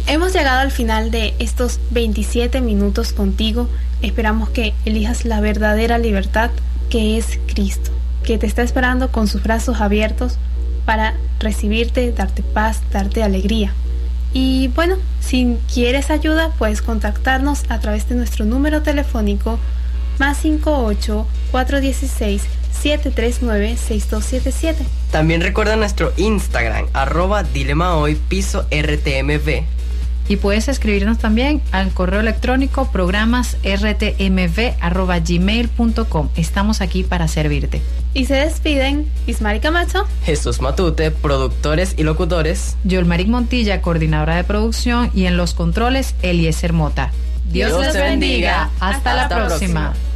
Hemos llegado al final de estos 27 minutos contigo. Esperamos que elijas la verdadera libertad, que es Cristo, que te está esperando con sus brazos abiertos para recibirte, darte paz, darte alegría. Y bueno, si quieres ayuda, puedes contactarnos a través de nuestro número telefónico +58 416 739 6277. También recuerda nuestro Instagram, @dilemahoy_rtmv. Y puedes escribirnos también al correo electrónico programasrtmv@gmail.com. Estamos aquí para servirte. Y se despiden Ismari Camacho, Jesús Matute, productores y locutores. Yolmaric Montilla, coordinadora de producción, y en los controles, Eliezer Mota. Dios los bendiga. Hasta la próxima.